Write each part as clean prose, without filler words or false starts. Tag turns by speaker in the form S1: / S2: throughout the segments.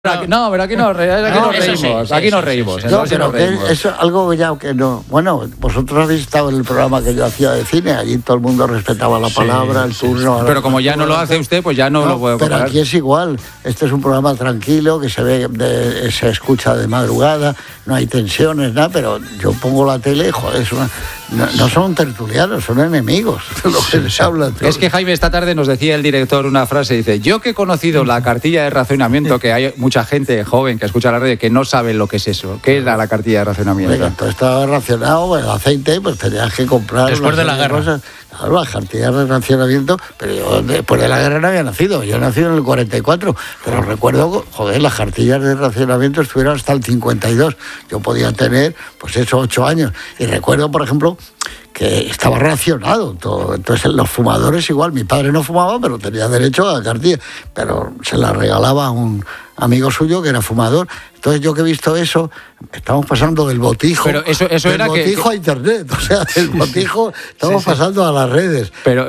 S1: No, pero aquí nos reímos. Aquí nos reímos.
S2: No, pero eso es algo ya que no. Bueno, vosotros habéis estado en el programa que yo hacía de cine, allí todo el mundo respetaba la palabra, el turno.
S1: Pero como ya no lo hace usted, pues ya no lo puedo comparar.
S2: Pero aquí es igual. Este es un programa tranquilo que se ve, se escucha de madrugada, no hay tensiones, nada, pero yo pongo la tele, joder, no son tertulianos, son enemigos. Lo que se habla.
S1: Es que Jaime, esta tarde nos decía el director una frase, dice: yo que he conocido la cartilla de racionamiento, que hay mucha gente joven que escucha la radio que no sabe lo que es eso. ¿Qué era la cartilla de racionamiento?
S2: Venga, todo estaba racionado, el aceite, pues tenías que comprar.
S3: Después de la guerra.
S2: Cosas. Claro, las cartillas de racionamiento, pero yo después de la guerra no había nacido. Yo nací en el 44, pero recuerdo, joder, las cartillas de racionamiento estuvieron hasta el 52. Yo podía tener, pues eso, 8 años. Y recuerdo, por ejemplo, que estaba racionado todo. Entonces los fumadores igual, mi padre no fumaba, pero tenía derecho a la cartilla, pero se la regalaba a un amigo suyo que era fumador. Entonces yo que he visto eso, estamos pasando del botijo,
S1: pero eso era
S2: botijo a internet, o sea, del botijo estamos pasando a las redes.
S1: Pero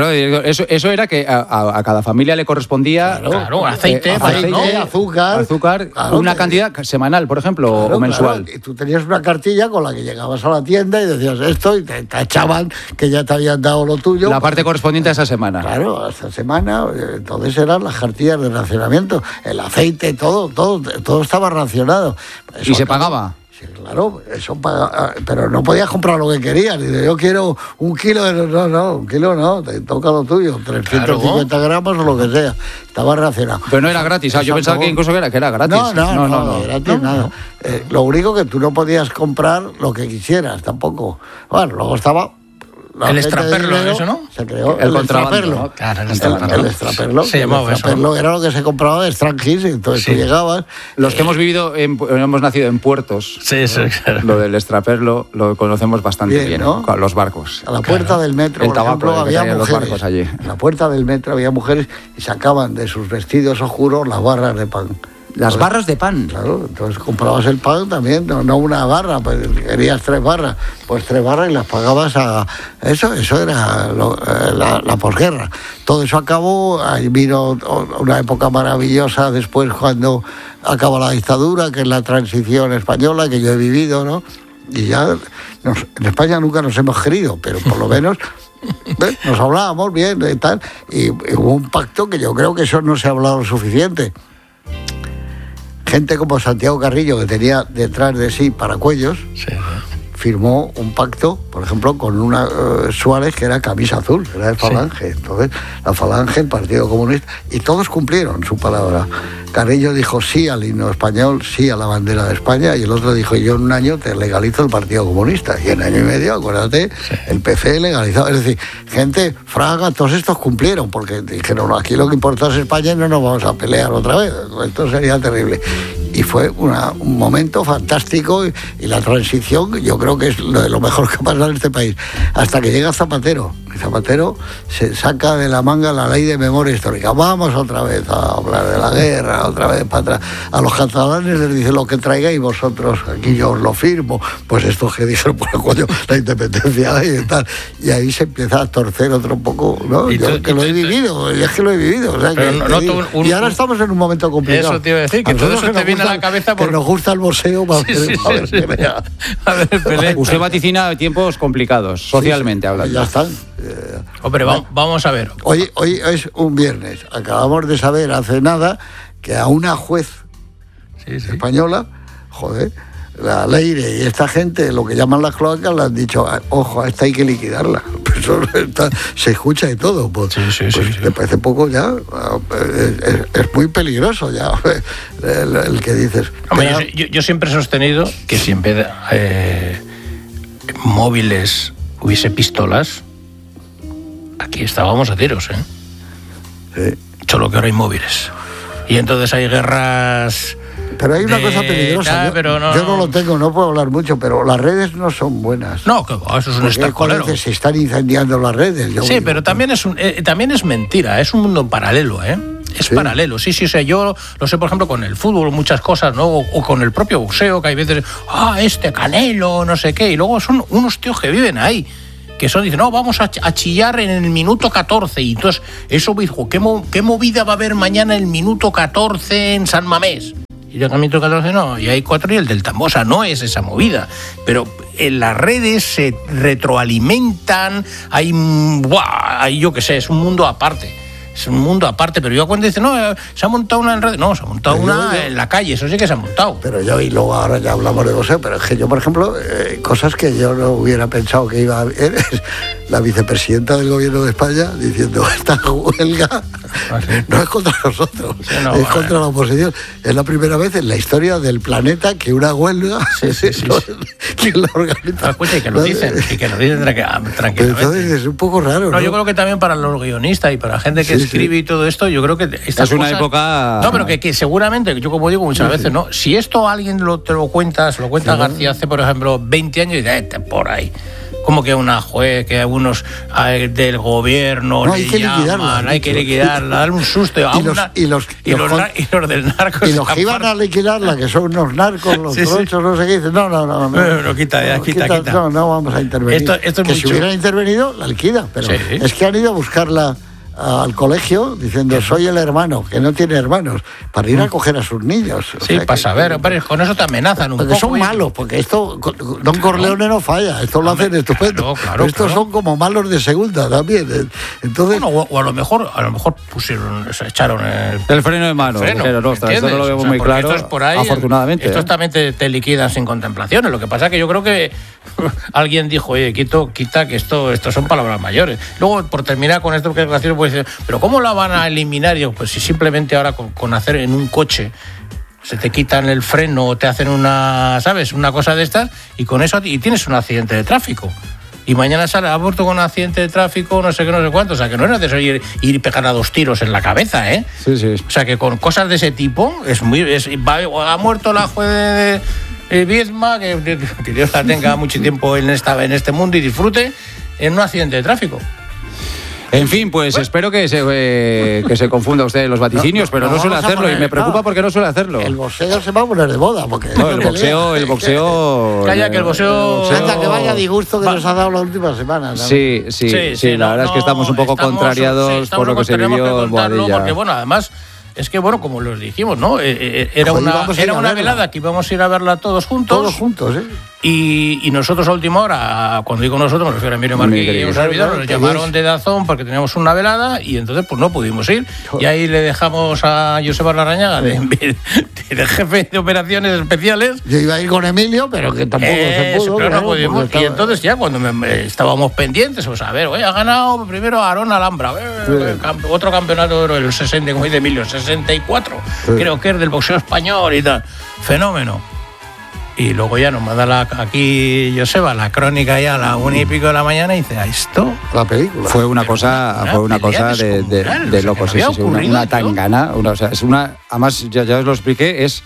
S1: eso era que a cada familia le correspondía
S3: aceite,
S2: azúcar,
S1: claro, una cantidad semanal, por ejemplo, o mensual.
S2: Claro. Y tú tenías una cartilla con la que llegabas a la tienda y decías esto y te echaban que ya te habían dado lo tuyo.
S1: La parte correspondiente a esa semana.
S2: Claro, a esa semana. Entonces eran las cartillas de racionamiento, el aceite, todo estaba racionado. Eso
S1: ¿Y se pagaba?
S2: Sí, claro, eso pagaba, pero no podías comprar lo que querías. Dice, yo quiero un kilo de... No, un kilo no, te toca lo tuyo, 350 gramos o lo que sea. Estaba racionado.
S1: Pero no era gratis, yo pensaba que incluso era gratis.
S2: No, gratis nada. Lo único que tú no podías comprar lo que quisieras tampoco. Bueno, luego estaba...
S3: El extraperlo, eso, ¿no?
S2: Se creó
S1: el contrabando,
S2: ¿no?
S3: Claro,
S2: el extraperlo.
S3: Se llamaba eso, ¿no?
S2: Era lo que se compraba de Strangis, entonces tú llegabas...
S1: Los que hemos nacido en puertos,
S3: claro.
S1: Lo del extraperlo lo conocemos bastante bien, ¿no? Con los barcos.
S2: A la puerta del metro,
S1: el tabaco,
S2: por ejemplo, había mujeres.
S1: Los barcos allí.
S2: En la puerta del metro había mujeres y sacaban de sus vestidos oscuros las barras de pan.
S1: Las barras de pan.
S2: Claro, entonces comprabas el pan también, no una barra, pues querías 3 barras, pues 3 barras y las pagabas a... Eso era la posguerra. Todo eso acabó, ahí vino una época maravillosa después cuando acaba la dictadura, que es la transición española que yo he vivido, ¿no? Y ya en España nunca nos hemos querido, pero por lo menos... nos hablábamos bien y tal, y hubo un pacto que yo creo que eso no se ha hablado lo suficiente. Gente como Santiago Carrillo, que tenía detrás de sí paracuellos, firmó un pacto, por ejemplo, con una Suárez que era camisa azul, era de Falange. Entonces, la Falange, el Partido Comunista, y todos cumplieron su palabra. Carrillo dijo sí al himno español, sí a la bandera de España, y el otro dijo, yo en un año te legalizo el Partido Comunista. Y en año y medio, acuérdate, el PC legalizó. Es decir, gente, Fraga, todos estos cumplieron, porque dijeron, no, aquí lo que importa es España y no nos vamos a pelear otra vez. Esto sería terrible. Y fue un momento fantástico y la transición, yo creo que es lo mejor que ha pasado en este país. Hasta que llega Zapatero. Y Zapatero se saca de la manga la ley de memoria histórica. Vamos otra vez a hablar de la guerra, otra vez para atrás. A los catalanes les dice lo que traigáis vosotros, aquí yo os lo firmo. Pues esto que dijeron por el cuello, la independencia y tal. Y ahí se empieza a torcer otro poco, ¿no? Yo que lo he vivido, y es que lo he vivido. O sea, y ahora estamos en un momento complicado.
S3: Eso te iba a decir, que todo eso te viene a la cabeza
S2: que nos gusta el boxeo para ver pelea.
S1: Usted vaticina tiempos complicados, socialmente hablando.
S2: Ya están.
S3: Hombre, vamos a ver.
S2: Hoy es un viernes. Acabamos de saber hace nada que a una juez española, joder, la Leire y esta gente, lo que llaman las cloacas, le han dicho, ojo, a esta hay que liquidarla. Eso se escucha de todo. Pues me parece poco ya, es muy peligroso ya el que dices.
S3: Hombre, yo siempre he sostenido que si en vez de móviles hubiese pistolas, aquí estábamos a tiros, solo que ahora hay móviles. Y entonces hay guerras...
S2: Pero hay una cosa peligrosa. Yo no lo tengo, no puedo hablar mucho, pero las redes no son buenas.
S3: No, eso es un estercolero.
S2: Se están incendiando las redes.
S3: Pero también es mentira, es un mundo paralelo, Es paralelo, sí, o sea, yo lo sé, por ejemplo, con el fútbol, muchas cosas, ¿no? O con el propio boxeo, que hay veces, este Canelo, no sé qué, y luego son unos tíos que viven ahí. que son, dicen, no, vamos a chillar en el minuto 14. Y entonces, eso me dijo, ¿qué movida va a haber mañana en el minuto 14 en San Mamés? Y el minuto 14 no, y hay 4 y el del tambor. O sea, no es esa movida. Pero en las redes se retroalimentan, hay yo qué sé, es un mundo aparte. Es un mundo aparte, pero yo cuando dice, no, se ha montado una en redes. No, se ha montado una en la calle, eso sí que se ha montado.
S2: Pero yo, y luego ahora ya hablamos de boxeo, pero es que yo, por ejemplo, cosas que yo no hubiera pensado que iba a haber, es la vicepresidenta del gobierno de España diciendo, esta huelga no es contra nosotros, es contra la oposición. Es la primera vez en la historia del planeta que una huelga que la organiza.
S3: Y que lo dicen, tranquilamente.
S2: Entonces es un poco raro, ¿no?
S3: Yo creo que también para los guionistas y para la gente que escribe y todo esto, yo creo que estas
S1: es una
S3: cosas,
S1: época.
S3: No, pero que seguramente, yo como digo muchas veces, ¿no? Si esto alguien te lo cuenta, se lo cuenta García hace, por ejemplo, 20 años y dice, por ahí. Como que una juez, que algunos del gobierno
S2: no, hay que liquidarla,
S3: hay que liquidarla, darle un susto. Y los del narco.
S2: Y los que iban a liquidarla, que son unos narcos, los trochos, no sé qué, dicen, no, quita. No vamos a intervenir.
S3: Esto
S2: que si hubieran intervenido, la liquida, pero es que han ido a buscarla al colegio diciendo soy el hermano, que no tiene hermanos, para ir a coger a sus niños.
S3: Para saber, pero con eso te amenazan un
S2: porque
S3: poco.
S2: Son malos, porque esto, Don Corleone no falla, esto lo hacen estupendo. Estos son como malos de segunda también. Entonces,
S3: o a lo mejor echaron
S1: el freno de mano. Esto no lo vemos muy claro, afortunadamente.
S3: Estos también te liquidan sin contemplaciones. Lo que pasa es que yo creo que alguien dijo, oye, quita que esto son palabras mayores. Luego, por terminar con esto, que es gracioso, pues dice, pero ¿cómo la van a eliminar? Y yo, pues si simplemente ahora con hacer en un coche se te quitan el freno o te hacen una cosa de estas, y con eso y tienes un accidente de tráfico. Y mañana sale aborto con un accidente de tráfico, no sé qué, no sé cuánto. O sea, que no es necesario ir y pegar a 2 tiros en la cabeza, ¿eh?
S1: Sí.
S3: O sea, que con cosas de ese tipo ha muerto la juez de Viedma, que Dios la tenga mucho tiempo en este mundo y disfrute, en un accidente de tráfico.
S1: En fin, pues espero que se confunda usted en los vaticinios, pero no suele hacerlo y me preocupa porque no suele hacerlo.
S2: El boxeo se va a poner de moda. Porque
S1: no, el boxeo...
S3: Calla, que el boxeo...
S2: que vaya disgusto que nos ha dado la última semana.
S1: Sí, la verdad es que estamos un poco contrariados por lo que se vivió en Boadilla.
S3: Porque, bueno, además... Es que, bueno, como los dijimos, ¿no? Era una velada que íbamos a ir a verla todos juntos.
S2: Todos juntos, ¿eh?
S3: Y nosotros a última hora, cuando digo nosotros, me refiero a Emilio Marquí y un servidor, nos llamaron de Dazón porque teníamos una velada y entonces pues no pudimos ir. Y ahí le dejamos a Joseba Larrañaga de jefe de operaciones especiales.
S2: Yo iba a ir con Emilio, pero que tampoco se pudo.
S3: Pero no pudimos. Y entonces ya cuando estábamos pendientes, pues a ver, oye, ha ganado primero Aarón Alhambra, otro campeonato, el 60, como dice Emilio, 64, creo que es del boxeo español y tal. Fenómeno. Y luego ya nos manda aquí Joseba la crónica ya a la 1:00 de la mañana y dice, esto...
S2: La película.
S1: Fue una cosa de locos, una tangana. Además, ya os lo expliqué, es...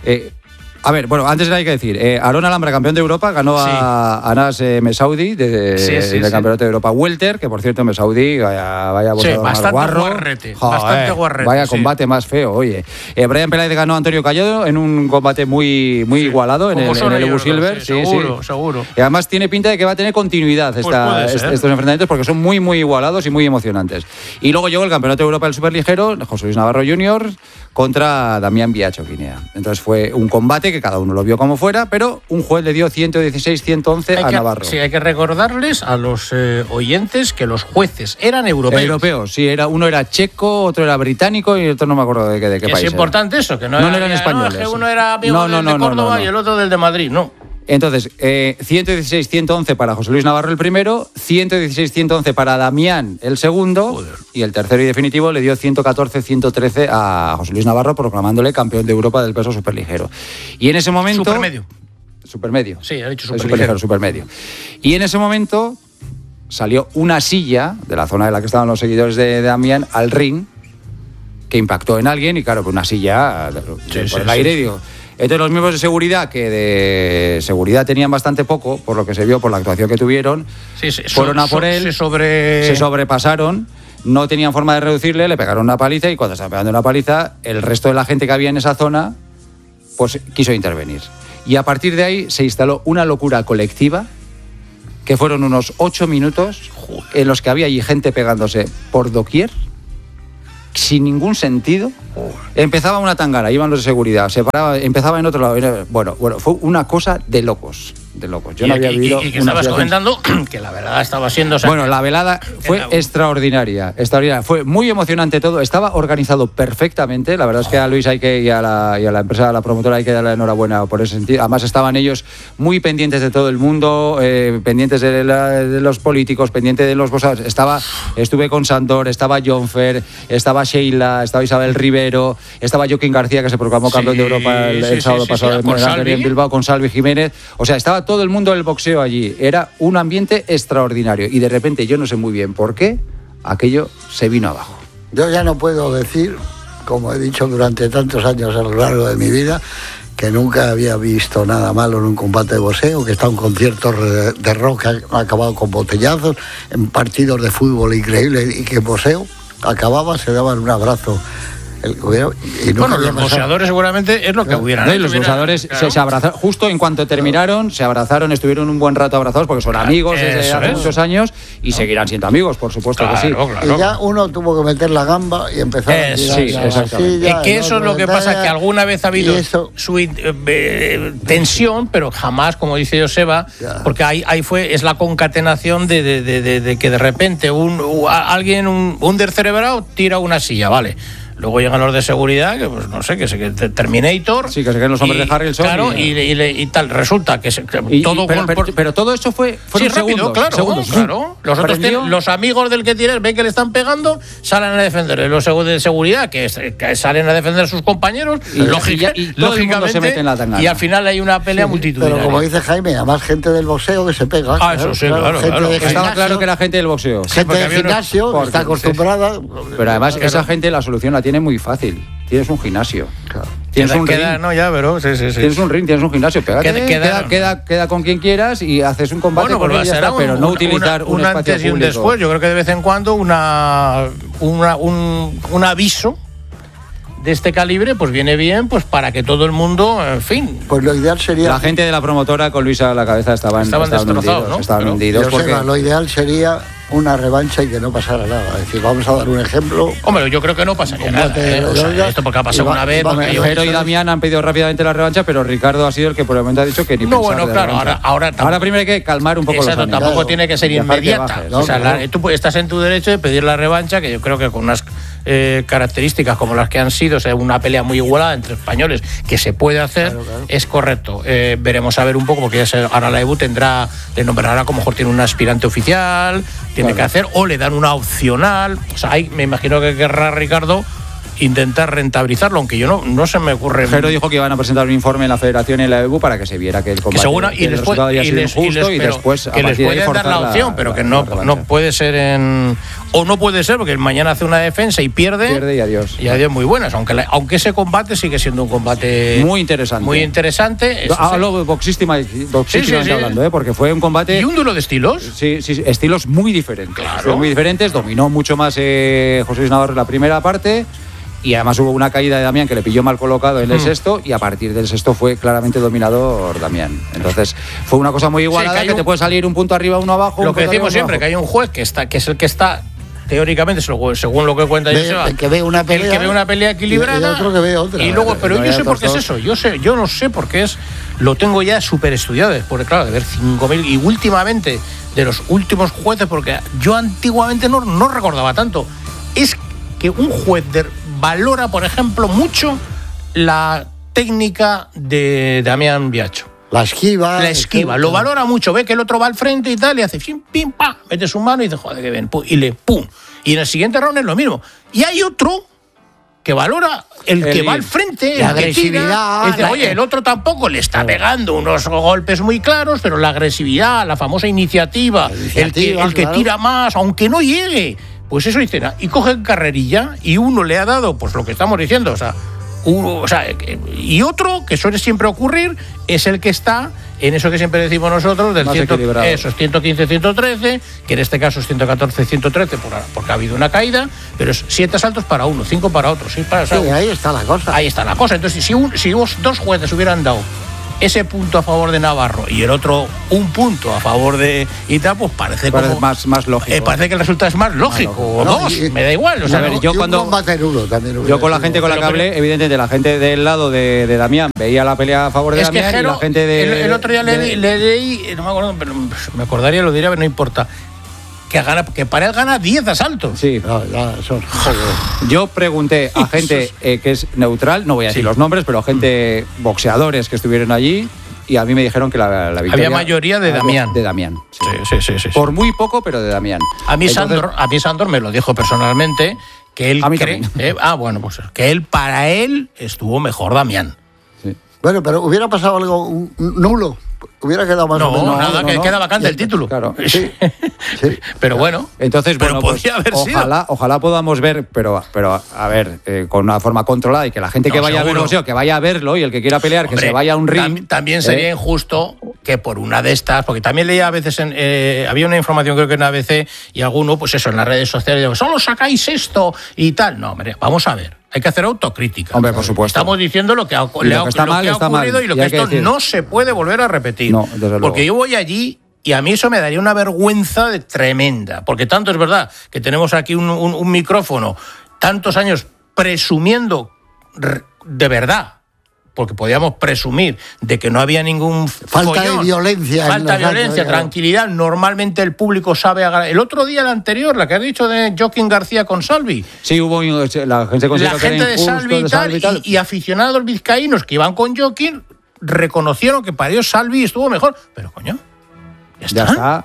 S1: a ver, bueno, antes hay que decir, Aarón Alhambra, campeón de Europa, ganó a Anas Mesaudi del Campeonato de Europa Welter, que por cierto Mesaudi vaya
S3: bastante
S1: guarro.
S3: Bastante guarrete.
S1: Vaya combate más feo, oye. Brian Peláez ganó a Antonio Callado en un combate muy igualado en el Ebu Silver.
S3: Seguro.
S1: Y además tiene pinta de que va a tener continuidad estos enfrentamientos porque son muy igualados y muy emocionantes. Y luego llegó el Campeonato de Europa del Superligero, José Luis Navarro Jr. contra Damián Biacho Guinea. Entonces fue un combate que cada uno lo vio como fuera, pero un juez le dio 116-111 a Navarro.
S3: Sí, hay que recordarles a los oyentes que los jueces eran europeos.
S1: Europeos, sí, uno era checo, otro era británico y otro no me acuerdo de qué país.
S3: Es importante eso, que no
S1: eran españoles.
S3: No, es que uno era amigo de Córdoba y el otro del de Madrid, no.
S1: Entonces, 116-111 para José Luis Navarro el primero, 116-111 para Damián el segundo. Joder. Y el tercero y definitivo le dio 114-113 a José Luis Navarro, proclamándole campeón de Europa del peso superligero. Y en ese momento... Supermedio.
S3: Sí, ha dicho superligero.
S1: Supermedio. Y en ese momento salió una silla de la zona de la que estaban los seguidores de Damián al ring, que impactó en alguien y claro, con una silla por el aire, digo... Entonces los miembros de seguridad, que de seguridad tenían bastante poco, por lo que se vio, por la actuación que tuvieron, fueron a por él, se sobrepasaron, no tenían forma de reducirle, le pegaron una paliza y cuando estaban pegando una paliza, el resto de la gente que había en esa zona, pues quiso intervenir. Y a partir de ahí se instaló una locura colectiva que fueron unos 8 minutos en los que había allí gente pegándose por doquier, sin ningún sentido. Empezaba una tangana, iban los de seguridad, se paraba, empezaba en otro lado. Bueno, fue una cosa de locos. Yo no había vivido.
S3: Y que estabas comentando que la velada estaba siendo.
S1: Bueno, la velada fue extraordinaria. Fue muy emocionante todo. Estaba organizado perfectamente. La verdad es que a Luis y a la empresa, a la promotora, hay que darle la enhorabuena por ese sentido. Además, estaban ellos muy pendientes de todo el mundo, pendientes de los políticos, pendientes de los bosados. Estuve con Sandor, estaba Jonfer, estaba Sheila, estaba Isabel Rivero, estaba Joaquín García, que se proclamó campeón de Europa el sábado pasado en Bilbao, con Salvi Jiménez. O sea, estaba todo el mundo del boxeo allí. Era un ambiente extraordinario. Y de repente, yo no sé muy bien por qué, aquello se vino abajo.
S2: Yo ya no puedo decir, como he dicho durante tantos años a lo largo de mi vida, que nunca había visto nada malo en un combate de boxeo, que está un concierto de rock que ha acabado con botellazos, en partidos de fútbol increíbles, y que en boxeo acababa, se daban un abrazo.
S3: Los boxeadores seguramente es lo que hubieran hecho.
S1: Los boxeadores se abrazaron, justo en cuanto terminaron, se abrazaron, estuvieron un buen rato abrazados, porque son amigos desde hace muchos años y seguirán siendo amigos, por supuesto que sí.
S2: Claro. Y ya uno tuvo que meter la gamba y empezar a tirar la silla,
S3: que eso es lo que pasa, que alguna vez ha habido tensión, pero jamás, como dice Joseba, porque ahí es la concatenación de que de repente alguien, un descerebrado, tira una silla, ¿vale? Luego llegan los de seguridad, que pues no sé, que Terminator.
S1: Sí, que se queden los hombres de Harrelson.
S3: Claro, y tal. Resulta que
S1: pero todo eso fue
S3: rápido, claro. Los amigos del que tienes ven que le están pegando, salen a defender. Los de seguridad que salen a defender a sus compañeros.
S1: Y todo el mundo se mete en la tangana.
S3: Y al final hay una pelea multitudinaria.
S2: Pero como dice Jaime, además gente del boxeo que se pega.
S3: Eso sí, claro.
S1: Estaba claro que era gente del boxeo.
S2: Gente del gimnasio que está acostumbrada.
S1: Pero además esa gente la solución la tiene muy fácil. Tienes un gimnasio.
S2: Claro.
S1: Tienes un ring.
S3: Tienes
S1: un ring, tienes un gimnasio. Queda con quien quieras y haces un combate con él, pero no utilizar un espacio
S3: antes y un
S1: público.
S3: Después. Yo creo que de vez en cuando un aviso de este calibre pues viene bien, pues para que todo el mundo, en fin.
S2: Pues lo ideal sería...
S1: La gente de la promotora con Luisa a la cabeza estaban
S3: destrozados, ¿no?
S1: Estaban hundidos porque...
S2: Lo ideal sería una revancha y que no pasara nada. Es decir, vamos a dar un ejemplo.
S3: Hombre, yo creo que no pasaría nada. Esto porque ha pasado una vez.
S1: Jero y Damián han pedido rápidamente la revancha, pero Ricardo ha sido el que por el momento ha dicho que ni pensar.
S3: Bueno, claro, ahora
S1: primero hay que calmar un poco los ánimos.
S3: Tampoco tiene que ser inmediata. Tú estás en tu derecho de pedir la revancha, que yo creo que con unas características como las que han sido, o sea, una pelea muy igualada entre españoles, que se puede hacer, claro. Es correcto. Veremos a ver un poco, porque ahora la EBU le nombrará, como mejor tiene un aspirante oficial, tiene que hacer, o le dan una opcional. O sea, me imagino que querrá Ricardo intentar rentabilizarlo, aunque yo no se me ocurre.
S1: Pero dijo que iban a presentar un informe en la Federación y en la EBU para que se viera que el combate
S3: les
S1: después
S3: que les pueden dar la opción, pero que no puede ser no puede ser, porque mañana hace una defensa y pierde
S1: y adiós.
S3: Y adiós muy buenas, aunque ese combate sigue siendo un combate
S1: muy interesante.
S3: Hablo
S1: boxísticamente hablando, porque fue un combate
S3: y un duelo de estilos.
S1: Sí, estilos muy diferentes.
S3: Claro.
S1: Muy diferentes, dominó mucho más José Luis Navarro en la primera parte. Y además hubo una caída de Damián que le pilló mal colocado en el sexto, y a partir del sexto fue claramente dominador Damián. Entonces fue una cosa muy igualada, que te puede salir un punto arriba, uno abajo.
S3: Lo que decimos siempre, que hay un juez que es el que está teóricamente, según lo que cuenta Joseba,
S2: que ve una
S3: pelea equilibrada,
S2: y otro que ve otra.
S3: Y luego, pero yo sé por qué es eso. Yo no sé por qué es. Lo tengo ya súper estudiado, porque claro, de ver 5.000 y últimamente de los últimos jueces, porque yo antiguamente no recordaba tanto. Es que un juez valora, por ejemplo, mucho la técnica de Damián Biacho.
S2: La esquiva.
S3: Lo valora mucho. Ve que el otro va al frente y tal, y hace pim, pam, mete su mano y dice, joder, que bien, pum. Y en el siguiente round es lo mismo. Y hay otro que valora el que va al frente,
S2: la agresividad.
S3: Dice, oye, el otro tampoco le está pegando unos golpes muy claros, pero la agresividad, la famosa iniciativa, el que tira más, aunque no llegue. Pues eso dice, y cogen carrerilla y uno le ha dado, pues lo que estamos diciendo, y otro, que suele siempre ocurrir, es el que está en eso que siempre decimos nosotros, del 115-113, que en este caso es 114-113, porque ha habido una caída, pero es 7 asaltos para uno, 5 para otro, 6 para uno.
S2: Sí, ahí está la cosa.
S3: Ahí está la cosa. Entonces, si dos jueces hubieran dado ese punto a favor de Navarro y el otro un punto a favor de Ita, pues parece como
S1: más lógico.
S3: Parece que el resultado es más lógico. O
S2: No,
S3: dos, me da igual. O sea,
S1: a ver, yo cuando yo con la gente con la que hablé, evidentemente la gente del lado de Damián veía la pelea a favor de Damián,
S3: Jero,
S1: y la gente de
S3: el otro día leí, no me acuerdo, pero me acordaría, lo diría, pero no importa. Que para él gana 10 asaltos.
S1: Sí. Yo pregunté a gente que es neutral, no voy a decir los nombres, pero a gente boxeadores que estuvieron allí, y a mí me dijeron que la victoria...
S3: Había mayoría de Damián.
S1: De Damián.
S3: Sí.
S1: Por muy poco, pero de Damián.
S3: A mí Sandor me lo dijo personalmente, que él cree... que él, para él, estuvo mejor Damián.
S2: Sí. Bueno, pero hubiera pasado algo nulo. Hubiera quedado más o menos.
S3: Nada, que queda vacante el título.
S1: Claro.
S2: Sí.
S3: Pero bueno.
S1: Entonces,
S3: pero podría haber sido.
S1: Ojalá podamos ver, pero a ver, con una forma controlada, y que la gente que vaya a ver boxeo, que vaya a verlo, y el que quiera pelear, hombre, que se vaya a un ring.
S3: También sería injusto que por una de estas, porque también leía a veces, había una información creo que en ABC, y alguno, pues eso, en las redes sociales, solo sacáis esto y tal. No, hombre, vamos a ver. Hay que hacer autocrítica.
S1: Hombre, por supuesto.
S3: Estamos diciendo lo que ha ocurrido y lo que esto no se puede volver a repetir.
S1: No, desde luego.
S3: Porque yo voy allí y a mí eso me daría una vergüenza tremenda. Porque tanto es verdad que tenemos aquí un micrófono tantos años presumiendo de verdad, porque podíamos presumir de que no había ningún
S2: falta de violencia.
S3: Falta de violencia, tranquilidad. Normalmente el público sabe agarrar. El otro día, el anterior, la que has dicho de Joaquín García con Salvi.
S1: Sí, hubo la gente
S3: de Salvi y tal, y aficionados vizcaínos que iban con Joaquín reconocieron que para ellos Salvi estuvo mejor. Pero coño, ¿ya está?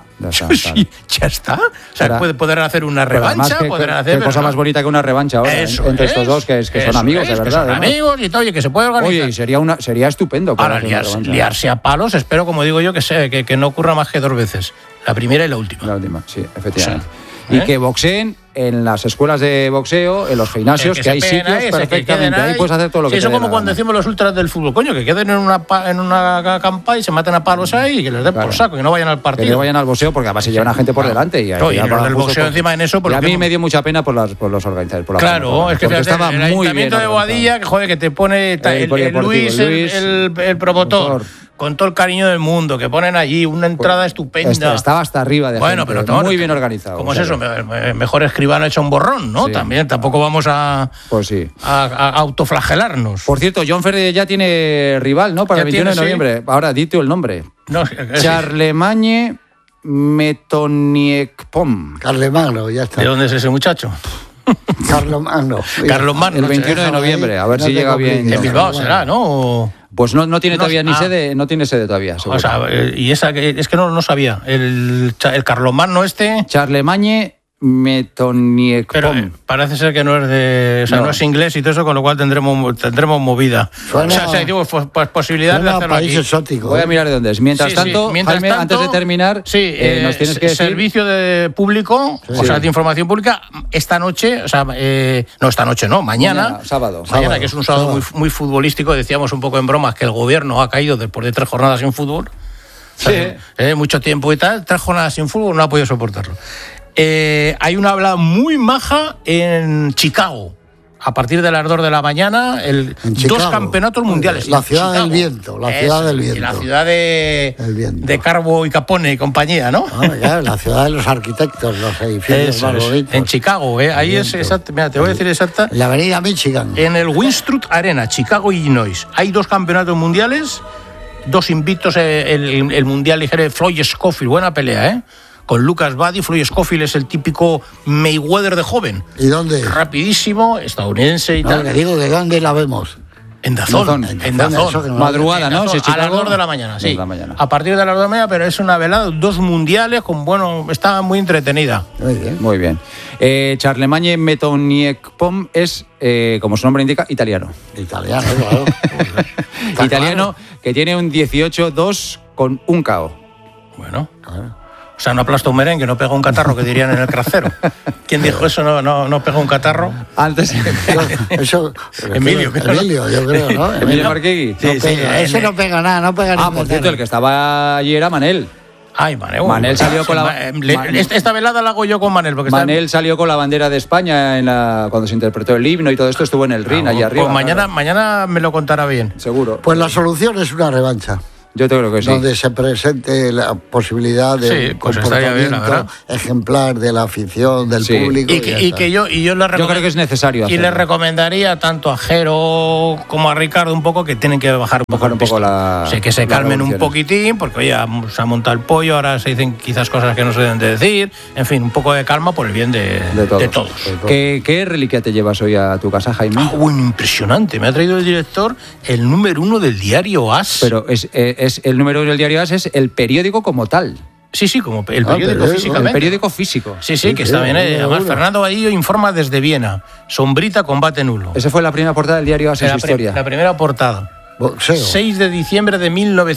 S3: Ya está. O sea, poder hacer una revancha.
S1: Qué cosa más bonita que una revancha ahora entre estos dos, que son amigos, de verdad.
S3: Son amigos y todo, oye, que se puede organizar.
S1: Oye, sería estupendo.
S3: Ahora, liarse a palos, espero, como digo yo, que no ocurra más que 2 veces. La primera y la última.
S1: La última, sí, efectivamente. Y que boxeen en las escuelas de boxeo, en los gimnasios, que hay sitios perfectamente. Ahí puedes hacer todo lo que
S3: eso como cuando decimos los ultras del fútbol. Coño, que queden en una campa y se maten a palos ahí y que les den por saco, que no vayan al partido.
S1: Que no vayan al boxeo, porque además se llevan a gente por delante. Y
S3: el boxeo encima en eso.
S1: Y a mí me dio mucha pena por los organizadores.
S3: Claro, es que
S1: estaba
S3: el
S1: muy
S3: Ayuntamiento de Boadilla, que te pone Luis, el promotor, con todo el cariño del mundo, que ponen allí una entrada estupenda.
S1: Estaba hasta arriba de gente,
S3: pero
S1: muy bien organizado.
S3: ¿Cómo es eso? Mejor escribano hecho un borrón, ¿no? Sí. También tampoco vamos a autoflagelarnos.
S1: Por cierto, John Ferrer ya tiene rival, ¿no? Para el 21 de noviembre. Sí. Ahora, dite el nombre.
S3: No,
S1: Charlemagne Metoniekpom.
S2: Carlemagno, ya está.
S3: ¿De dónde es ese muchacho?
S2: Carlomagno.
S1: El 21 de noviembre, a ver si llega bien.
S3: En Bilbao será, ¿no?
S1: Pues no tiene todavía sede, no tiene sede todavía.
S3: O sea, y esa es que no sabía. El Carlomagno
S1: Charlemagne Metoniekpom.
S3: Pero parece ser que no es no es inglés y todo eso, con lo cual tendremos movida. Digo, pues posibilidad de hacerlo
S2: país
S3: aquí.
S2: Exótico.
S1: Voy a mirar de dónde es. Mientras tanto, Jaime, antes de terminar, nos tienes que decir...
S3: Servicio de público, o sea, de información pública, esta noche, mañana,
S1: sábado,
S3: que es un sábado muy futbolístico. Decíamos un poco en bromas que el gobierno ha caído después de 3 jornadas sin fútbol. Mucho tiempo y tal, 3 jornadas sin fútbol, no ha podido soportarlo. Hay una habla muy maja en Chicago. A partir de las 2 de la mañana, 2 campeonatos mundiales.
S2: La ciudad del viento. La ciudad del viento.
S3: Y la ciudad de Carbo y Capone y compañía, ¿no?
S2: Claro, la ciudad de los arquitectos, los edificios más bonitos.
S3: En Chicago, ahí es exacto. Mira, te voy a decir exacta.
S2: En la avenida Michigan.
S3: En el Winstruth Arena, Chicago, Illinois. Hay 2 campeonatos mundiales, 2 invictos, el mundial ligero de Floyd Scofield. Buena pelea, con Lucas Buddy. Floyd Scofield es el típico Mayweather de joven.
S2: ¿Y dónde?
S3: Rapidísimo, estadounidense y tal.
S2: Le digo, ¿de dónde la vemos?
S3: En Dazón.
S1: Madrugada, ¿no?
S3: A las 2 de la mañana, sí. A partir de las 2 de la mañana, pero es una velada, 2 mundiales está muy entretenida.
S1: Muy bien. Charlemagne Metoniekpom es, como su nombre indica, italiano.
S2: Italiano, claro.
S1: Italiano, que tiene un 18-2 con un KO.
S3: Bueno, claro. O sea, no aplasta un merengue, no pega un catarro, que dirían en el cracero. ¿Quién dijo eso? No pega un catarro.
S1: Antes.
S2: Eso.
S3: Emilio,
S2: yo creo, ¿no?
S1: Emilio Marquegui.
S2: Ese no pega nada, no pega nada.
S1: Por cierto, el que estaba allí era Manel.
S3: Ay, Manel.
S1: Manel salió con
S3: esta velada la hago yo con Manel. Porque
S1: Manel salió con la bandera de España cuando se interpretó el himno y todo esto, estuvo en el ring, allá arriba.
S3: Pues mañana me lo contará bien.
S1: Seguro.
S2: Pues la solución es una revancha.
S1: Yo creo que sí.
S2: Donde se presente la posibilidad de comportamiento ejemplar de la afición, del público.
S3: Yo
S1: creo que es necesario hacerlo.
S3: Y le recomendaría tanto a Jero como a Ricardo un poco que tienen que bajar un poco
S1: la...
S3: que se calmen un poquitín, porque oye, se ha montado el pollo, ahora se dicen quizás cosas que no se deben de decir. En fin, un poco de calma por el bien de todos.
S1: ¿Qué reliquia te llevas hoy a tu casa, Jaime?
S3: Bueno, impresionante. Me ha traído el director el número 1 del diario AS.
S1: Pero es el número 1 del diario AS, es el periódico como tal.
S3: Sí, como el periódico físicamente.
S1: El periódico físico.
S3: Sí, que está bien. Además, Fernando Vadillo informa desde Viena. Sombrita, combate nulo.
S1: Esa fue la primera portada del diario AS en su historia.
S3: La primera portada.
S2: Boxeo.
S3: 6 de diciembre de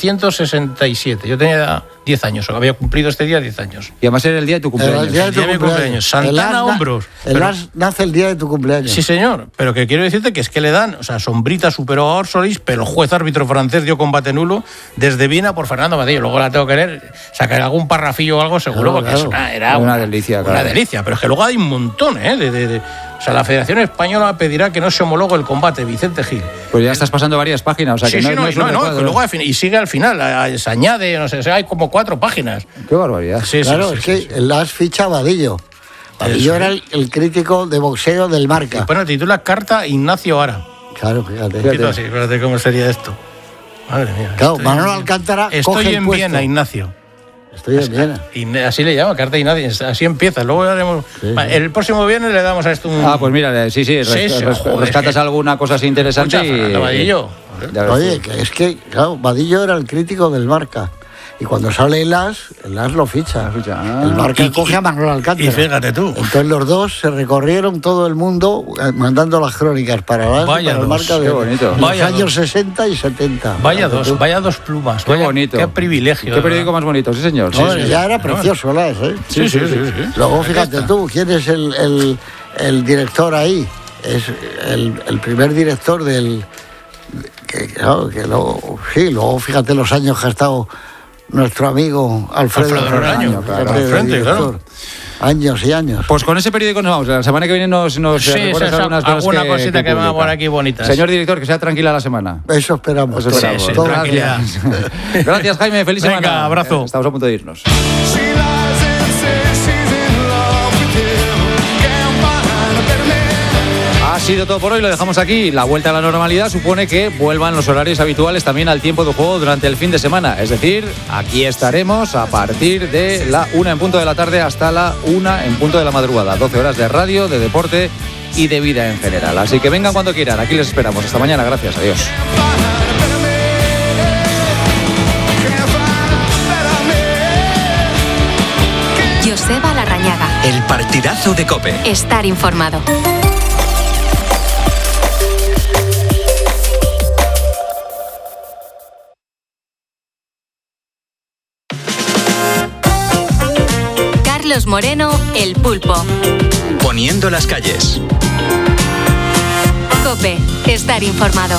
S3: 1967. Yo tenía 10 años, había cumplido este día 10 años.
S1: Y además era el día de tu cumpleaños.
S2: El día de mi cumpleaños.
S3: Santana hombros.
S2: El AS nace el día de tu cumpleaños.
S3: Sí, señor. Pero que quiero decirte que es que le dan, Sombrita superó a Orsolis, pero el juez árbitro francés dio combate nulo desde Viena por Fernando Vadillo. Luego la tengo que leer, sacar algún parrafillo o algo seguro, porque era una delicia. Una delicia, pero es que luego hay un montón, la Federación Española pedirá que no se homologue el combate, Vicente Gil.
S1: Pues ya estás pasando varias páginas, que
S3: luego y sigue al final, se añade, hay como 4 páginas.
S1: Qué barbaridad.
S2: Es que el AS ficha a Vadillo. Vadillo era el crítico de boxeo del Marca.
S3: Bueno, titula Carta Ignacio Ara.
S2: Claro, fíjate.
S3: Fíjate cómo sería esto. Madre mía.
S2: Claro, Manolo Alcántara
S3: Estoy en Viena, Ignacio.
S2: Estoy en Viena.
S3: Y así le llama, Carta Ignacio. Así empieza. Luego haremos. El próximo viernes le damos a esto un.
S1: Pues mira, rescatas alguna cosa así interesante.
S3: Vadillo.
S2: Oye, es que, claro, Vadillo era el crítico del Marca. Y cuando sale el AS lo ficha. El Marca coge a Manolo Alcántara.
S3: Y fíjate tú.
S2: Entonces los dos se recorrieron todo el mundo mandando las crónicas para el AS y para el Marca de los años 60 y 70.
S3: Vaya dos plumas.
S1: Qué bonito.
S3: Qué privilegio.
S1: Qué periódico más bonito, sí, señor.
S2: Ya era precioso el AS,
S3: Sí.
S2: Luego fíjate tú, ¿quién es el director ahí? Es el primer director del... luego fíjate los años que ha estado nuestro amigo Alfredo
S3: Roraño,
S2: claro. Años y años.
S1: Pues con ese periódico nos vamos. La semana que viene nos recuerdas alguna
S3: cosita que va por aquí bonita.
S1: Señor director, que sea tranquila la semana.
S2: Eso esperamos.
S1: Gracias. Gracias, Jaime. Feliz semana.
S3: Abrazo.
S1: Estamos a punto de irnos. Ha sido todo por hoy, lo dejamos aquí. La vuelta a la normalidad supone que vuelvan los horarios habituales también al tiempo de juego durante el fin de semana. Es decir, aquí estaremos a partir de la 1 en punto de la tarde hasta la 1 en punto de la madrugada. 12 horas de radio, de deporte y de vida en general. Así que vengan cuando quieran, aquí les esperamos. Hasta mañana, gracias, adiós.
S4: Joseba Larrañaga.
S5: El partidazo de COPE.
S4: Estar informado. Carlos Moreno, El Pulpo.
S5: Poniendo las calles.
S4: COPE, estar informado.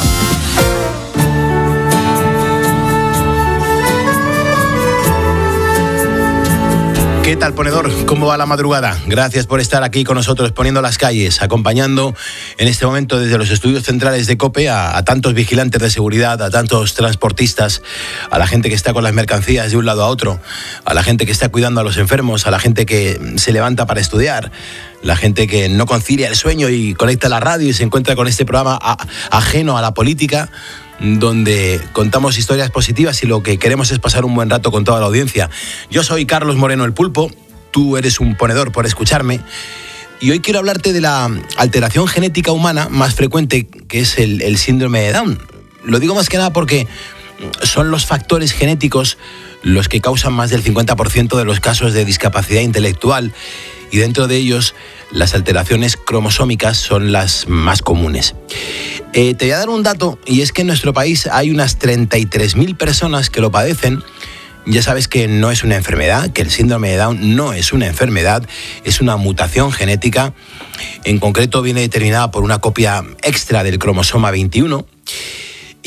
S6: ¿Qué tal, ponedor? ¿Cómo va la madrugada? Gracias por estar aquí con nosotros, poniendo las calles, acompañando en este momento desde los estudios centrales de COPE a tantos vigilantes de seguridad, a tantos transportistas, a la gente que está con las mercancías de un lado a otro, a la gente que está cuidando a los enfermos, a la gente que se levanta para estudiar, la gente que no concilia el sueño y conecta la radio y se encuentra con este programa ajeno a la política, donde contamos historias positivas y lo que queremos es pasar un buen rato con toda la audiencia. Yo soy Carlos Moreno, El Pulpo, tú eres un ponedor por escucharme, y hoy quiero hablarte de la alteración genética humana más frecuente, que es el síndrome de Down. Lo digo más que nada porque son los factores genéticos los que causan más del 50% de los casos de discapacidad intelectual, y dentro de ellos las alteraciones cromosómicas son las más comunes. Te voy a dar un dato, y es que en nuestro país hay unas 33.000 personas que lo padecen. Ya sabes que no es una enfermedad, que el síndrome de Down no es una enfermedad, es una mutación genética. En concreto viene determinada por una copia extra del cromosoma 21.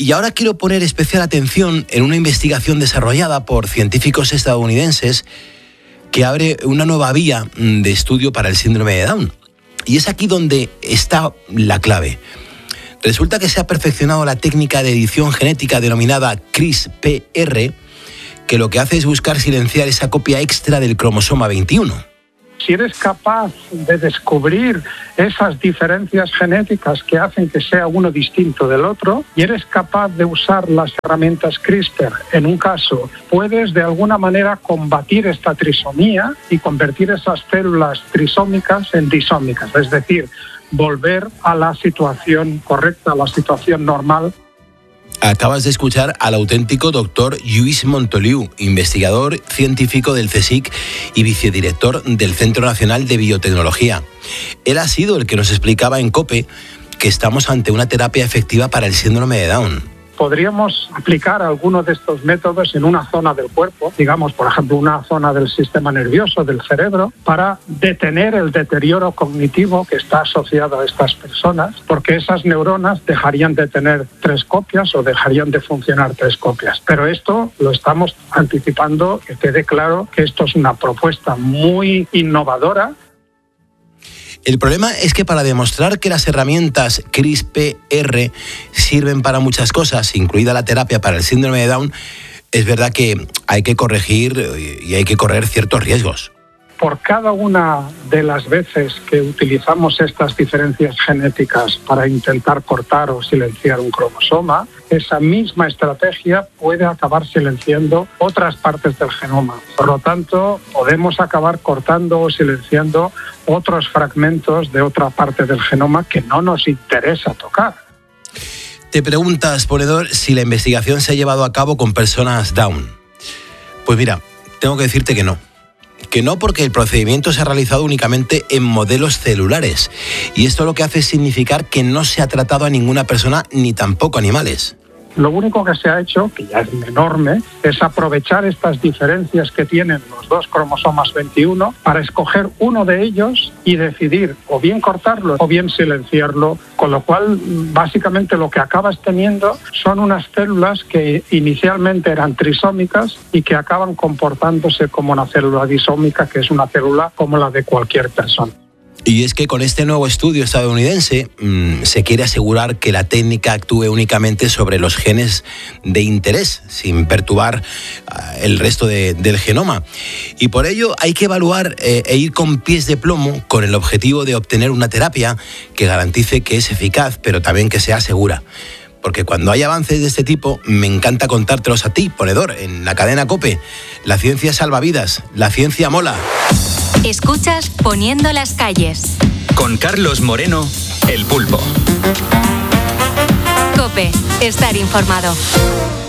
S6: Y ahora quiero poner especial atención en una investigación desarrollada por científicos estadounidenses que abre una nueva vía de estudio para el síndrome de Down. Y es aquí donde está la clave. Resulta que se ha perfeccionado la técnica de edición genética denominada CRISPR, que lo que hace es buscar silenciar esa copia extra del cromosoma 21.
S7: Si eres capaz de descubrir esas diferencias genéticas que hacen que sea uno distinto del otro y eres capaz de usar las herramientas CRISPR, en un caso, puedes de alguna manera combatir esta trisomía y convertir esas células trisómicas en disómicas, es decir, volver a la situación correcta, a la situación normal.
S6: Acabas de escuchar al auténtico doctor Lluís Montoliu, investigador científico del CSIC y vicedirector del Centro Nacional de Biotecnología. Él ha sido el que nos explicaba en COPE que estamos ante una terapia efectiva para el síndrome de Down.
S7: Podríamos aplicar algunos de estos métodos en una zona del cuerpo, digamos, por ejemplo, una zona del sistema nervioso, del cerebro, para detener el deterioro cognitivo que está asociado a estas personas, porque esas neuronas dejarían de tener 3 copias o dejarían de funcionar 3 copias. Pero esto lo estamos anticipando, que quede claro que esto es una propuesta muy innovadora.
S6: El problema es que para demostrar que las herramientas CRISPR sirven para muchas cosas, incluida la terapia para el síndrome de Down, es verdad que hay que corregir y hay que correr ciertos riesgos.
S7: Por cada una de las veces que utilizamos estas diferencias genéticas para intentar cortar o silenciar un cromosoma, esa misma estrategia puede acabar silenciando otras partes del genoma. Por lo tanto, podemos acabar cortando o silenciando otros fragmentos de otra parte del genoma que no nos interesa tocar.
S6: Te preguntas, ponedor, si la investigación se ha llevado a cabo con personas Down. Pues mira, tengo que decirte que no. Que no, porque el procedimiento se ha realizado únicamente en modelos celulares. Y esto lo que hace es significar que no se ha tratado a ninguna persona ni tampoco animales.
S7: Lo único que se ha hecho, que ya es enorme, es aprovechar estas diferencias que tienen los 2 cromosomas 21 para escoger uno de ellos y decidir o bien cortarlo o bien silenciarlo, con lo cual básicamente lo que acabas teniendo son unas células que inicialmente eran trisómicas y que acaban comportándose como una célula disómica, que es una célula como la de cualquier persona.
S6: Y es que con este nuevo estudio estadounidense se quiere asegurar que la técnica actúe únicamente sobre los genes de interés, sin perturbar el resto del genoma. Y por ello hay que evaluar e ir con pies de plomo con el objetivo de obtener una terapia que garantice que es eficaz, pero también que sea segura. Porque cuando hay avances de este tipo, me encanta contártelos a ti, ponedor, en la cadena COPE. La ciencia salva vidas, la ciencia mola.
S4: Escuchas Poniendo las calles.
S5: Con Carlos Moreno, El Pulpo.
S4: COPE, estar informado.